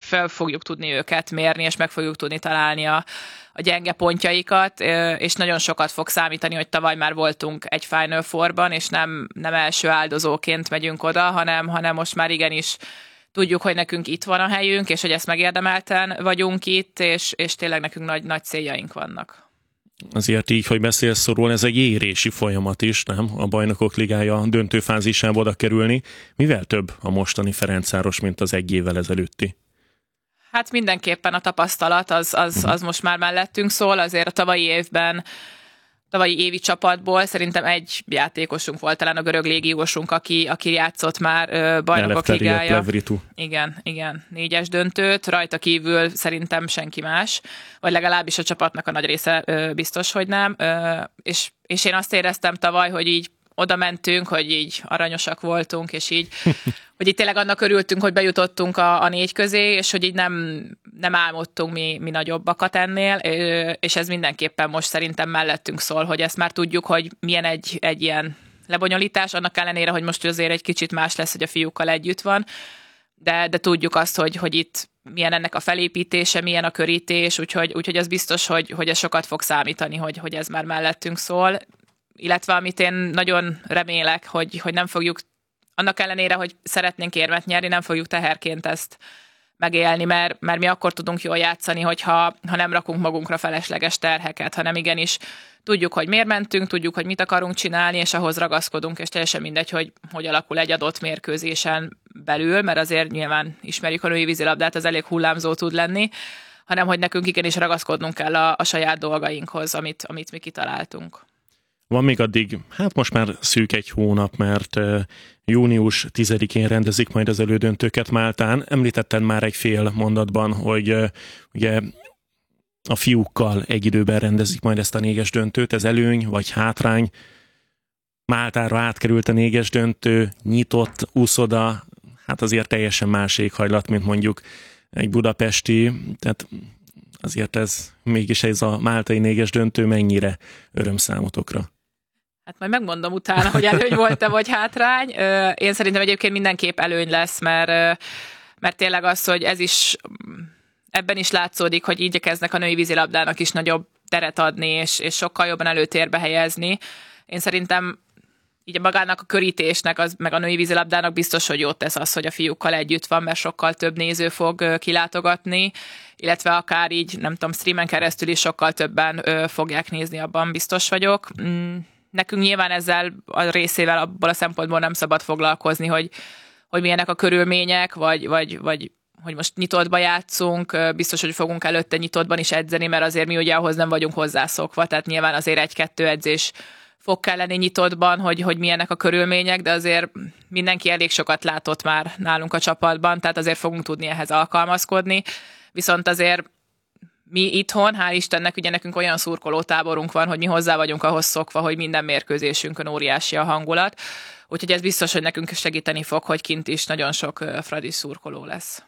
fel fogjuk tudni őket mérni, és meg fogjuk tudni találni a gyenge pontjaikat, és nagyon sokat fog számítani, hogy tavaly már voltunk egy Final Four-ban, és nem első áldozóként megyünk oda, hanem most már igenis tudjuk, hogy nekünk itt van a helyünk, és hogy ezt megérdemelten vagyunk itt, és tényleg nekünk nagy céljaink vannak. Azért így, hogy beszélsz szóról, ez egy érési folyamat is, nem? A Bajnokok Ligája döntőfázisába oda kerülni. Mivel több a mostani Ferencváros, mint az egy évvel ezelőtti? Hát mindenképpen a tapasztalat az most már mellettünk szól, azért a tavalyi évi csapatból szerintem egy játékosunk volt, talán a görög légiósunk, aki játszott már Bajnokok Ligája. Igen, 4-es döntőt, rajta kívül szerintem senki más, vagy legalábbis a csapatnak a nagy része biztos, hogy nem. És én azt éreztem tavaly, hogy így oda mentünk, hogy így aranyosak voltunk, és így, hogy így tényleg annak örültünk, hogy bejutottunk a 4 közé, és hogy így nem álmodtunk mi nagyobbakat ennél, és ez mindenképpen most szerintem mellettünk szól, hogy ezt már tudjuk, hogy milyen egy ilyen lebonyolítás, annak ellenére, hogy most azért egy kicsit más lesz, hogy a fiúkkal együtt van, de tudjuk azt, hogy itt milyen ennek a felépítése, milyen a körítés, úgyhogy az biztos, hogy ez sokat fog számítani, hogy ez már mellettünk szól, illetve amit én nagyon remélek, hogy nem fogjuk, annak ellenére, hogy szeretnénk érmet nyerni, nem fogjuk teherként ezt megélni, mert mi akkor tudunk jól játszani, ha nem rakunk magunkra felesleges terheket, hanem igenis tudjuk, hogy miért mentünk, tudjuk, hogy mit akarunk csinálni, és ahhoz ragaszkodunk, és teljesen mindegy, hogy alakul egy adott mérkőzésen belül, mert azért nyilván ismerjük a női vízilabdát, az elég hullámzó tud lenni, hanem hogy nekünk igenis ragaszkodnunk kell a saját dolgainkhoz, amit mi kitaláltunk. Van még addig, hát most már szűk egy hónap, mert június 10-én rendezik majd az elődöntőket Máltán. Említetted már egy fél mondatban, hogy ugye a fiúkkal egy időben rendezik majd ezt a 4-es döntőt. Ez előny vagy hátrány? Máltára átkerült a 4-es döntő, nyitott úszoda, hát azért teljesen más éghajlat, mint mondjuk egy budapesti, tehát azért mégis ez a máltai 4-es döntő mennyire öröm számotokra? Hát majd megmondom utána, hogy előny volt-e vagy hátrány. Én szerintem egyébként mindenképp előny lesz, mert tényleg az, hogy ez is, ebben is látszódik, hogy igyekeznek a női vízilabdának is nagyobb teret adni, és sokkal jobban előtérbe helyezni. Én szerintem így magának a körítésnek, meg a női vízilabdának biztos, hogy jót tesz az, hogy a fiúkkal együtt van, mert sokkal több néző fog kilátogatni, illetve akár így, nem tudom, streamen keresztül is sokkal többen fogják nézni, abban biztos vagyok. Nekünk nyilván ezzel a részével abból a szempontból nem szabad foglalkozni, hogy milyenek a körülmények, vagy hogy most nyitottba játszunk, biztos, hogy fogunk előtte nyitottban is edzeni, mert azért mi ugye ahhoz nem vagyunk hozzászokva, tehát nyilván azért 1-2 edzés fog kelleni nyitottban, hogy milyenek a körülmények, de azért mindenki elég sokat látott már nálunk a csapatban, tehát azért fogunk tudni ehhez alkalmazkodni. Viszont azért mi itthon, hál' Istennek, ugye nekünk olyan szurkolótáborunk van, hogy mi hozzá vagyunk ahhoz szokva, hogy minden mérkőzésünkön óriási a hangulat. Úgyhogy ez biztos, hogy nekünk segíteni fog, hogy kint is nagyon sok fradi szurkoló lesz.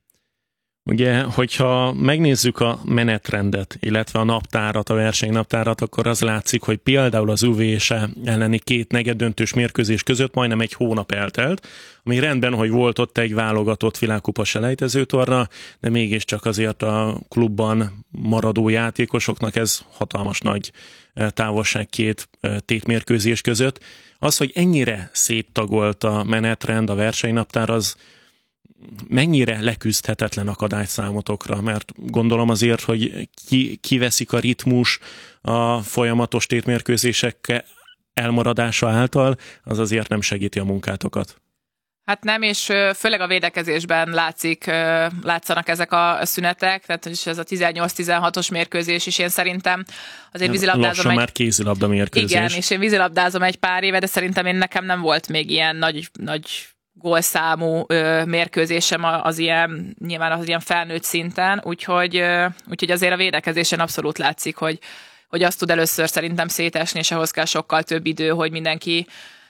Ugye, hogyha megnézzük a menetrendet, illetve a naptárat, a versenynaptárat, akkor az látszik, hogy például az UV-se elleni 2 negyeddöntős mérkőzés között majdnem egy hónap eltelt, ami rendben, hogy volt ott egy válogatott világkupa selejtezőtorna, de mégiscsak azért a klubban maradó játékosoknak ez hatalmas nagy távolság 2 tétmérkőzés között. Az, hogy ennyire széttagolt a menetrend, a versenynaptár, az mennyire leküzdhetetlen akadály számotokra, mert gondolom azért, hogy kiveszik a ritmus a folyamatos tétmérkőzések elmaradása által, az azért nem segíti a munkátokat. Hát nem, és főleg a védekezésben látszanak ezek a szünetek, tehát is ez a 18-16-os mérkőzés is, én szerintem azért vízilabdázom lassan már kézilabda mérkőzés. Igen, és én vízilabdázom egy pár éve, de szerintem nekem nem volt még ilyen nagy gólszámú mérkőzésem nyilván az ilyen felnőtt szinten, úgyhogy azért a védekezésen abszolút látszik, hogy azt tud először szerintem szétesni, és ahhoz kell sokkal több idő, hogy mindenki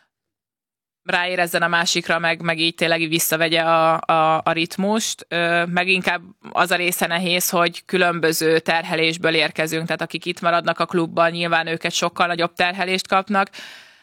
ráérezzen a másikra, meg így tényleg visszavegye a ritmust. Meg inkább az a része nehéz, hogy különböző terhelésből érkezünk, tehát akik itt maradnak a klubban, nyilván őket sokkal nagyobb terhelést kapnak.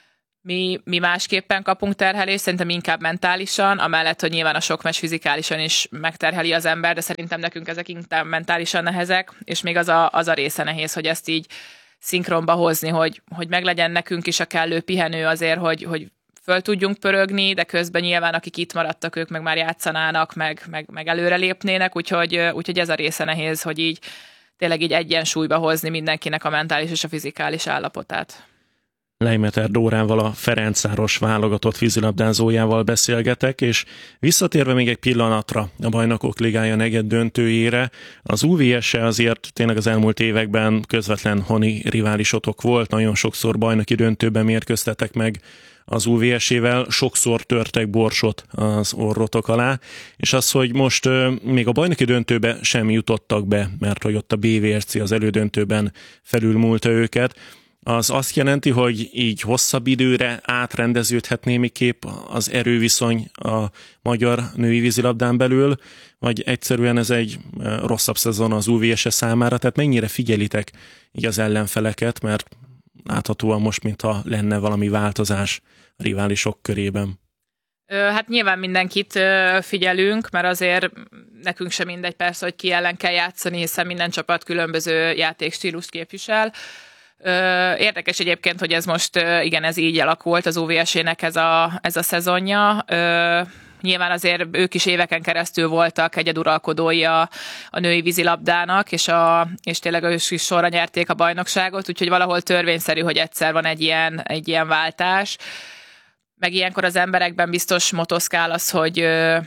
mi másképpen kapunk terhelést, szerintem inkább mentálisan, amellett, hogy nyilván a sok meccs fizikálisan is megterheli az ember, de szerintem nekünk ezek inkább mentálisan nehezek, és még az a része nehéz, hogy ezt így szinkronba hozni, hogy meglegyen nekünk is a kellő pihenő azért, hogy föl tudjunk pörögni, de közben nyilván akik itt maradtak, ők meg már játszanának, meg előre lépnének, úgyhogy ez a része nehéz, hogy így tényleg így egyensúlyba hozni mindenkinek a mentális és a fizikális állapotát. Leimeter Dórával, a Ferencváros válogatott vízilabdázójával beszélgetek, és visszatérve még egy pillanatra a Bajnokok Ligája negyed döntőjére, az UVS-e azért tényleg az elmúlt években közvetlen honi riválisotok volt, nagyon sokszor bajnoki döntőben mérkőztetek meg az UVS-ével, sokszor törtek borsot az orrotok alá, és az, hogy most még a bajnoki döntőbe sem jutottak be, mert hogy ott a BVSC az elődöntőben felülmúlta őket, az azt jelenti, hogy így hosszabb időre átrendeződhet némiképp az erőviszony a magyar női vízilabdán belül, vagy egyszerűen ez egy rosszabb szezon az UVS-e számára, tehát mennyire figyelitek így az ellenfeleket, mert láthatóan most, mintha lenne valami változás a riválisok körében. Hát nyilván mindenkit figyelünk, mert azért nekünk sem mindegy persze, hogy ki ellen kell játszani, hiszen minden csapat különböző játékstílust képvisel. Érdekes egyébként, hogy ez most, igen, ez így alakult az UVS-ének ez a szezonja. Nyilván azért ők is éveken keresztül voltak egyeduralkodói a női vízilabdának, és tényleg ők is sorra nyerték a bajnokságot, úgyhogy valahol törvényszerű, hogy egyszer van egy ilyen váltás. Meg ilyenkor az emberekben biztos motoszkál az, hogy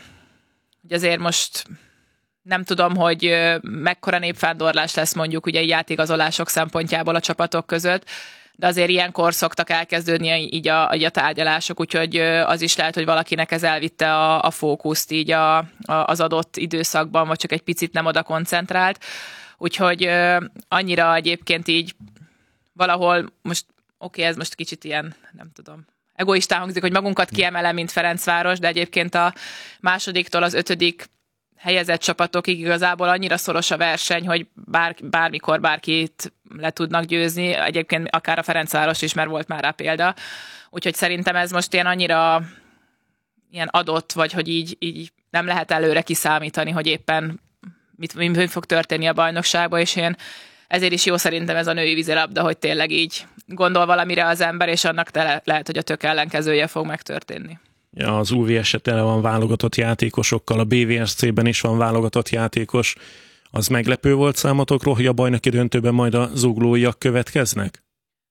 azért most nem tudom, hogy mekkora népvándorlás lesz mondjuk ugye játékigazolások szempontjából a csapatok között, de azért ilyenkor szoktak elkezdődni így a tárgyalások, úgyhogy az is lehet, hogy valakinek ez elvitte a fókuszt így az adott időszakban, vagy csak egy picit nem oda koncentrált. Úgyhogy annyira egyébként így valahol most, ez most kicsit ilyen, nem tudom, egoistán hangzik, hogy magunkat kiemelem, mint Ferencváros, de egyébként a másodiktól az 5. helyezett csapatokig igazából annyira szoros a verseny, hogy bármikor bárkit le tudnak győzni, egyébként akár a Ferencváros is, mert volt már rá példa. Úgyhogy szerintem ez most annyira ilyen adott, vagy hogy így nem lehet előre kiszámítani, hogy éppen mi fog történni a bajnokságban, és ezért is jó szerintem ez a női vízilabda, hogy tényleg így gondol valamire az ember, és annak lehet, hogy a tök ellenkezője fog megtörténni. Az UVS tele van válogatott játékosokkal, a BVSC-ben is van válogatott játékos. Az meglepő volt számotokról, hogy a bajnoki döntőben majd a zuglóiak következnek?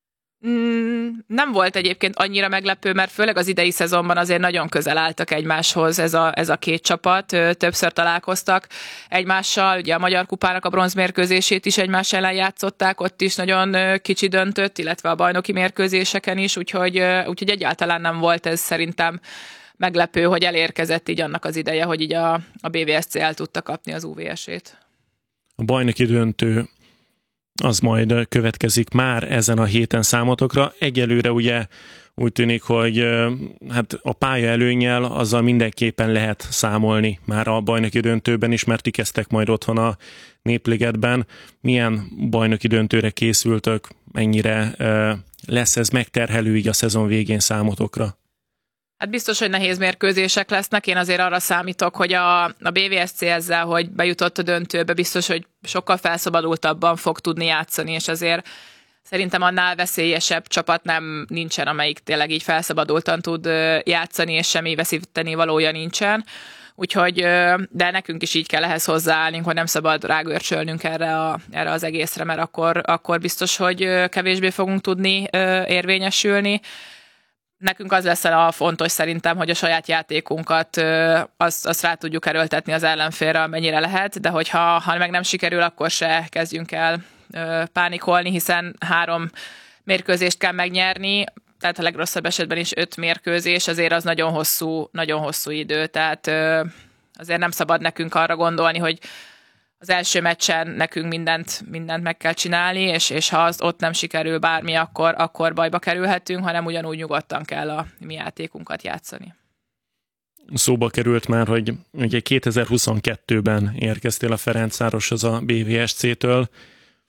Nem volt egyébként annyira meglepő, mert főleg az idei szezonban azért nagyon közel álltak egymáshoz ez a két csapat, többször találkoztak egymással, ugye a Magyar Kupának a bronzmérkőzését is egymás ellen játszották, ott is nagyon kicsi döntött, illetve a bajnoki mérkőzéseken is, úgyhogy egyáltalán nem volt ez szerintem meglepő, hogy elérkezett így annak az ideje, hogy így a BVSC el tudta kapni az UVS-ét. A bajnoki döntő az majd következik már ezen a héten számotokra. Egyelőre ugye úgy tűnik, hogy hát a pálya előnnyel azzal mindenképpen lehet számolni már a bajnoki döntőben is, mert ti kezdtek majd otthon a Népligetben. Milyen bajnoki döntőre készültök? Mennyire lesz ez megterhelő így a szezon végén számotokra? Hát biztos, hogy nehéz mérkőzések lesznek. Én azért arra számítok, hogy a BVSC ezzel, hogy bejutott a döntőbe, biztos, hogy sokkal felszabadultabban fog tudni játszani, és azért szerintem annál veszélyesebb csapat nincsen, amelyik tényleg így felszabadultan tud játszani, és semmi veszíteni valója nincsen. Úgyhogy, de nekünk is így kell ehhez hozzáállni, hogy nem szabad rágörcsölnünk erre az egészre, mert akkor biztos, hogy kevésbé fogunk tudni érvényesülni. Nekünk az lesz a fontos szerintem, hogy a saját játékunkat azt rá tudjuk erőltetni az ellenfélre, amennyire lehet, de hogyha meg nem sikerül, akkor se kezdjünk el pánikolni, hiszen 3 mérkőzést kell megnyerni, tehát a legrosszabb esetben is 5 mérkőzés, azért az nagyon hosszú idő, tehát azért nem szabad nekünk arra gondolni, hogy az első meccsen nekünk mindent meg kell csinálni, és ha az ott nem sikerül bármi, akkor bajba kerülhetünk, hanem ugyanúgy nyugodtan kell a mi játékunkat játszani. Szóba került már, hogy ugye 2022-ben érkeztél a Ferencvároshoz a BVSC-től.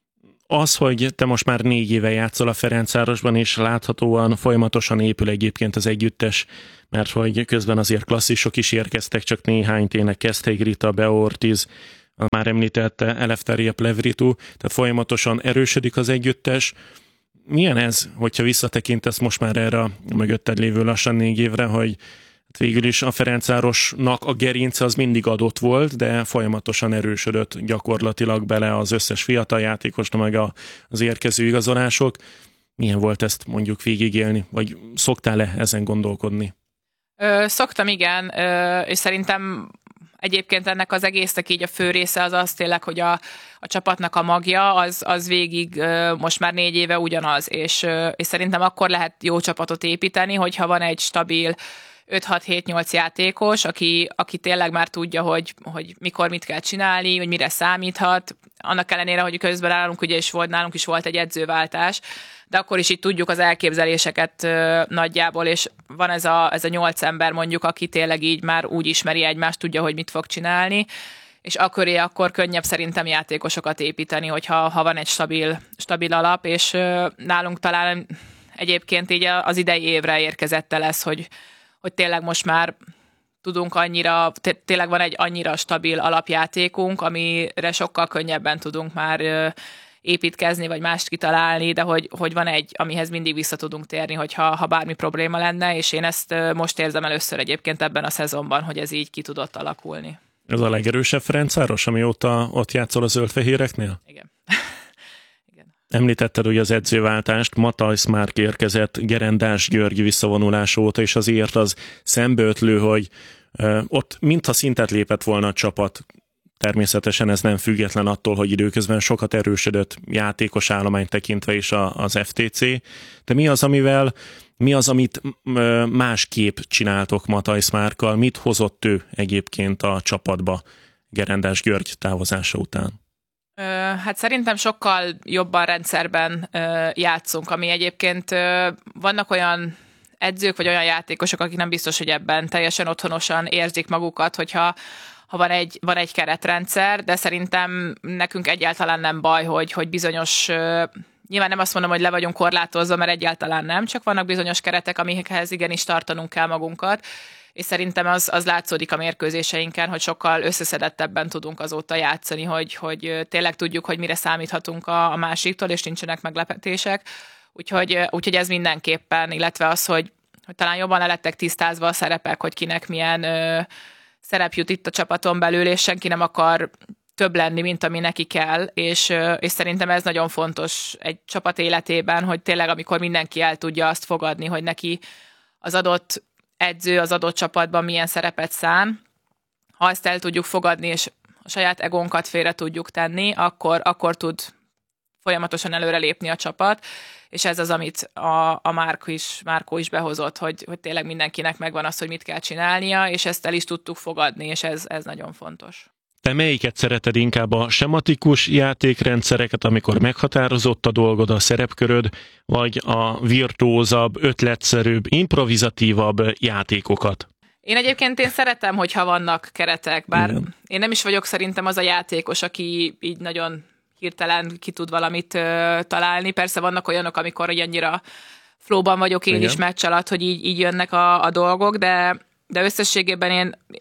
Az, hogy te most már 4 éve játszol a Ferencvárosban, és láthatóan folyamatosan épül egyébként az együttes, mert hogy közben azért klasszisok is érkeztek, csak néhány tényleg Keszthely Grita, Beo Ortiz, a már említett Eleftheria Plevritou, tehát folyamatosan erősödik az együttes. Milyen ez, hogyha visszatekintesz most már erre a mögötted lévő lassan 4 évre, hogy végül is a Ferencvárosnak a gerince az mindig adott volt, de folyamatosan erősödött gyakorlatilag bele az összes fiatal játékos, meg az érkező igazolások. Milyen volt ezt mondjuk végigélni, vagy szoktál-e ezen gondolkodni? Szoktam, igen, és szerintem egyébként ennek az egésznek így a fő része az tényleg, hogy a csapatnak a magja az végig most már 4 éve ugyanaz, és szerintem akkor lehet jó csapatot építeni, hogyha van egy stabil 5-6-7-8 játékos, aki tényleg már tudja, hogy mikor mit kell csinálni, hogy mire számíthat. Annak ellenére, hogy közben nálunk is volt egy edzőváltás, de akkor is itt tudjuk az elképzeléseket nagyjából, és van ez a 8 ember mondjuk, aki tényleg így már úgy ismeri egymást, tudja, hogy mit fog csinálni, és akkor könnyebb szerintem játékosokat építeni, hogyha van egy stabil alap, és nálunk talán egyébként így az idei évre érkezett el ez, hogy tényleg most már tudunk tényleg van egy annyira stabil alapjátékunk, amire sokkal könnyebben tudunk már építkezni, vagy mást kitalálni, de hogy van egy, amihez mindig vissza tudunk térni, hogyha bármi probléma lenne, és én ezt most érzem először egyébként ebben a szezonban, hogy ez így ki tudott alakulni. Ez a legerősebb Ferencváros, amióta ott játszol a zöldfehéreknél? Igen. Említetted ugye az edzőváltást, Matthijs Márk érkezett Gerendás György visszavonulása óta, és azért az szembeötlő, hogy ott mintha szintet lépett volna a csapat. Természetesen ez nem független attól, hogy időközben sokat erősödött játékos állományt tekintve is az FTC. De mi az, amit másképp csináltok Matthijs Márkkal? Mit hozott ő egyébként a csapatba Gerendás György távozása után? Hát szerintem sokkal jobban rendszerben játszunk, ami egyébként vannak olyan edzők, vagy olyan játékosok, akik nem biztos, hogy ebben teljesen otthonosan érzik magukat, hogyha van egy keretrendszer, de szerintem nekünk egyáltalán nem baj, hogy bizonyos, nyilván nem azt mondom, hogy le vagyunk korlátozva, mert egyáltalán nem, csak vannak bizonyos keretek, amikhez igenis tartanunk kell magunkat, és szerintem az látszódik a mérkőzéseinken, hogy sokkal összeszedettebben tudunk azóta játszani, hogy tényleg tudjuk, hogy mire számíthatunk a másiktól, és nincsenek meglepetések. Úgyhogy ez mindenképpen, illetve az, hogy talán jobban le lettek tisztázva a szerepek, hogy kinek milyen szerep jut itt a csapaton belül, és senki nem akar több lenni, mint ami neki kell, és szerintem ez nagyon fontos egy csapat életében, hogy tényleg amikor mindenki el tudja azt fogadni, hogy neki az adott edző az adott csapatban milyen szerepet szán, ha ezt el tudjuk fogadni, és a saját egónkat félre tudjuk tenni, akkor tud folyamatosan előrelépni a csapat, és ez az, amit a Márkó is behozott, hogy tényleg mindenkinek megvan az, hogy mit kell csinálnia, és ezt el is tudtuk fogadni, és ez nagyon fontos. Te melyiket szereted inkább, a sematikus játékrendszereket, amikor meghatározott a dolgod, a szerepköröd, vagy a virtuózabb, ötletszerűbb, improvizatívabb játékokat? Én egyébként szeretem, hogyha vannak keretek, bár én nem is vagyok szerintem az a játékos, aki így nagyon hirtelen ki tud valamit találni. Persze vannak olyanok, amikor annyira flowban vagyok én is meccs alatt, hogy így jönnek a dolgok, de összességében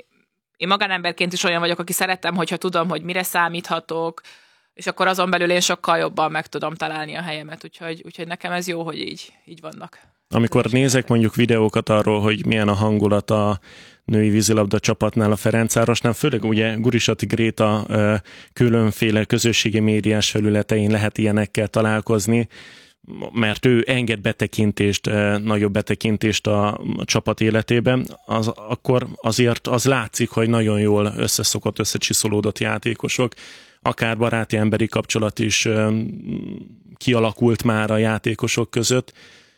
én magánemberként is olyan vagyok, aki szeretem, hogyha tudom, hogy mire számíthatok, és akkor azon belül én sokkal jobban meg tudom találni a helyemet, úgyhogy nekem ez jó, hogy így vannak. Amikor nézek mondjuk videókat arról, hogy milyen a hangulat a női vízilabda csapatnál a Ferencvárosnál, főleg ugye Gurisati Gréta különféle közösségi médiás felületein lehet ilyenekkel találkozni, mert ő enged betekintést, nagyobb betekintést a csapat életében, akkor azért az látszik, hogy nagyon jól összeszokott, összecsiszolódott játékosok, akár baráti emberi kapcsolat is kialakult már a játékosok között.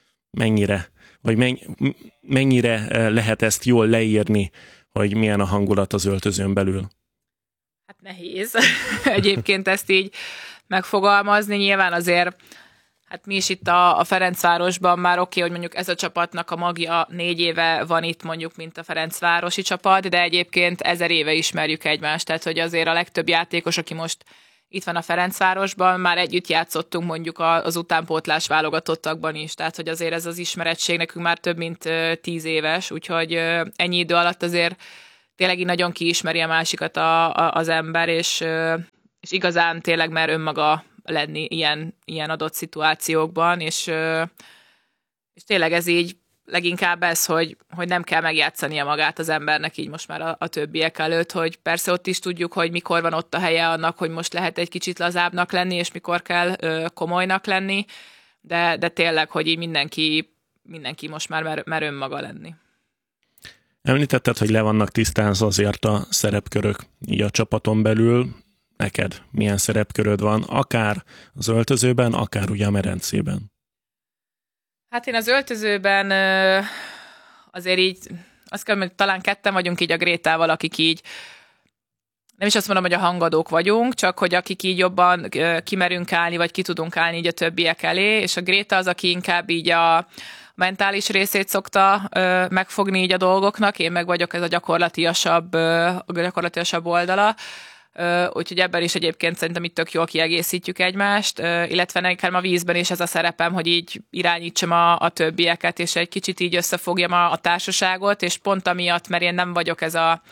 Mennyire lehet ezt jól leírni, hogy milyen a hangulat az öltözőn belül? Hát nehéz egyébként ezt így megfogalmazni. Nyilván azért, hát mi is itt a Ferencvárosban már oké, hogy mondjuk ez a csapatnak a magja 4 éve van itt mondjuk, mint a ferencvárosi csapat, de egyébként 1000 éve ismerjük egymást, tehát hogy azért a legtöbb játékos, aki most itt van a Ferencvárosban, már együtt játszottunk mondjuk az utánpótlás válogatottakban is, tehát hogy azért ez az ismerettség nekünk már több mint 10 éves, úgyhogy ennyi idő alatt azért tényleg így nagyon kiismeri a másikat az ember, és igazán tényleg mer önmaga lenni ilyen adott szituációkban, és tényleg ez így leginkább ez, hogy nem kell megjátszania magát az embernek így most már a többiek előtt, hogy persze ott is tudjuk, hogy mikor van ott a helye annak, hogy most lehet egy kicsit lazábbnak lenni, és mikor kell komolynak lenni, de tényleg, hogy így mindenki most már mer önmaga lenni. Említetted, hogy le vannak tisztázva azért a szerepkörök így a csapaton belül. Neked milyen szerepköröd van, akár az öltözőben, akár ugye a medencében? Hát én az öltözőben azért így, azt kell, hogy talán ketten vagyunk így a Grétával, akik így, nem is azt mondom, hogy a hangadók vagyunk, csak hogy akik így jobban kimerünk állni, vagy ki tudunk állni így a többiek elé, és a Gréta az, aki inkább így a mentális részét szokta megfogni így a dolgoknak, én meg vagyok ez a gyakorlatiasabb oldala. Úgyhogy ebben is egyébként szerintem itt tök jól kiegészítjük egymást, illetve nekem a vízben is ez a szerepem, hogy így irányítsam a többieket, és egy kicsit így összefogjam a társaságot, és pont amiatt, mert én nem vagyok ez a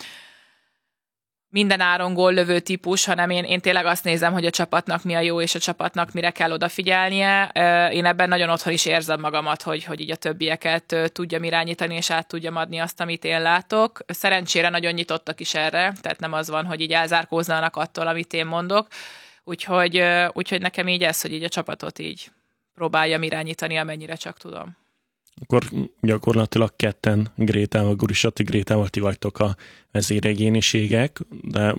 minden áron góllövő típus, hanem én tényleg azt nézem, hogy a csapatnak mi a jó, és a csapatnak mire kell odafigyelnie. Én ebben nagyon otthon is érzem magamat, hogy így a többieket tudjam irányítani, és át tudjam adni azt, amit én látok. Szerencsére nagyon nyitottak is erre, tehát nem az van, hogy így elzárkóznának attól, amit én mondok. Úgyhogy nekem így ez, hogy így a csapatot így próbáljam irányítani, amennyire csak tudom. Akkor gyakorlatilag ketten Grétával, Gurisatti Grétával ti vagytok a vezéregyéniségek, de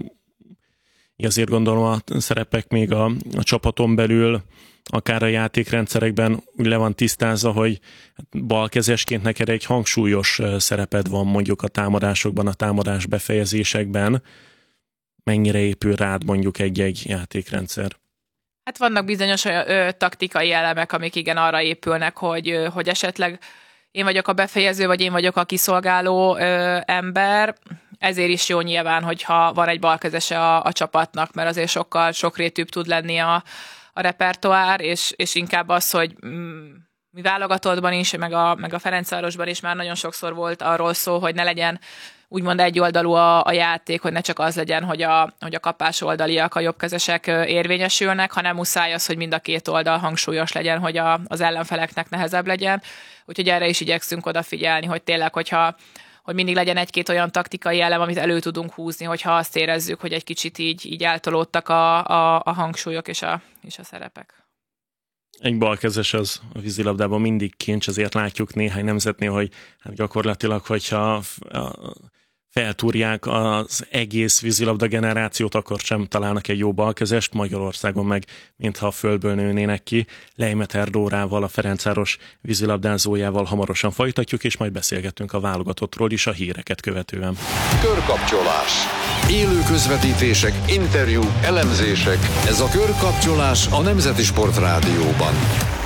azért gondolom a szerepek még a csapaton belül, akár a játékrendszerekben úgy le van tisztázva, hogy balkezesként neked egy hangsúlyos szereped van mondjuk a támadásokban, a támadás befejezésekben. Mennyire épül rád mondjuk egy játékrendszer? Hát vannak bizonyos taktikai elemek, amik igen arra épülnek, hogy esetleg én vagyok a befejező, vagy én vagyok a kiszolgáló ember. Ezért is jó nyilván, hogyha van egy balkezese a csapatnak, mert azért sokkal sokrétűbb tud lenni a repertoár, és inkább az, hogy mi válogatottban is, meg a Ferencvárosban is már nagyon sokszor volt arról szó, hogy ne legyen úgymond egyoldalú a játék, hogy ne csak az legyen, hogy a kapás oldaliak, a jobbkezesek érvényesülnek, hanem muszáj az, hogy mind a két oldal hangsúlyos legyen, hogy az ellenfeleknek nehezebb legyen. Úgyhogy erre is igyekszünk odafigyelni, hogy tényleg, hogy mindig legyen egy-két olyan taktikai elem, amit elő tudunk húzni, hogyha azt érezzük, hogy egy kicsit így eltolódtak a hangsúlyok és a szerepek. Egy balkezes az a vízilabdában mindig kincs, azért látjuk néhány nemzetnél, hogy hát gyakorlatilag, hogyha feltúrják az egész vízilabda generációt, akkor sem találnak egy jó balkezest. Magyarországon meg, mintha a földből nőnének ki. Leimeter Dórával, a Ferencváros vízilabdázójával hamarosan folytatjuk, és majd beszélgetünk a válogatottról is a híreket követően. Körkapcsolás. Élő közvetítések, interjúk, elemzések. Ez a Körkapcsolás a Nemzeti Sport Rádióban.